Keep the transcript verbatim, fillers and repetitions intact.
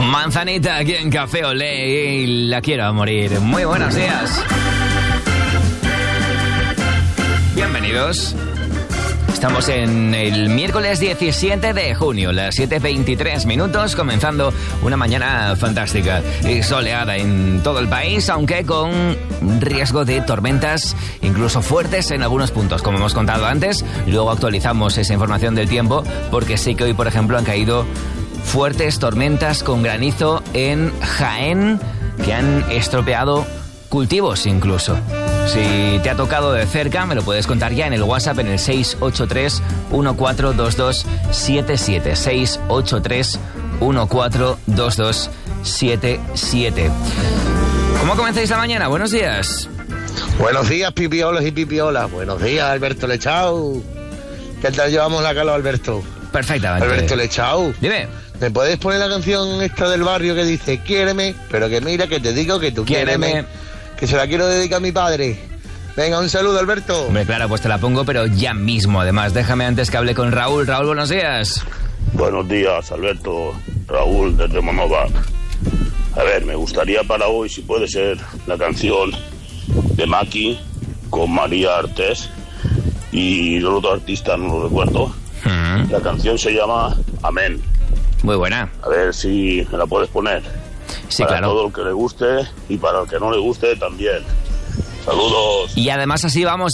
Manzanita aquí en Café Olé y la quiero a morir. Muy buenos días. Bienvenidos. Estamos en el miércoles diecisiete de junio, las siete veintitrés minutos, comenzando una mañana fantástica y soleada en todo el país, aunque con riesgo de tormentas, incluso fuertes en algunos puntos, como hemos contado antes. Luego actualizamos esa información del tiempo, porque sí que hoy, por ejemplo, han caído fuertes tormentas con granizo en Jaén, que han estropeado cultivos incluso. Si te ha tocado de cerca, me lo puedes contar ya en el WhatsApp en el seis ocho tres, uno cuatro dos dos siete siete. seis ocho tres, uno cuatro dos dos siete siete. ¿Cómo comenzáis la mañana? Buenos días. Buenos días, pipiolos y pipiolas. Buenos días, Alberto Lechau. ¿Qué tal llevamos la calor, Alberto? Perfectamente. Alberto Lechau. Dime. ¿Me puedes poner la canción esta del barrio que dice quiéreme, pero que mira que te digo que tú quiéreme? quiéreme. Que se la quiero dedicar a mi padre. Venga, un saludo, Alberto. Hombre, claro, pues te la pongo, pero ya mismo. Además, déjame antes que hable con Raúl. Raúl, buenos días. Buenos días, Alberto. Raúl, desde Monóvar. A ver, me gustaría para hoy, si puede ser, la canción de Maki con María Artés y el otro artista, no lo recuerdo. Uh-huh. La canción se llama Amén. Muy buena. A ver si me la puedes poner. Sí, para claro. todo el que le guste y para el que no le guste también. Saludos. Y además así vamos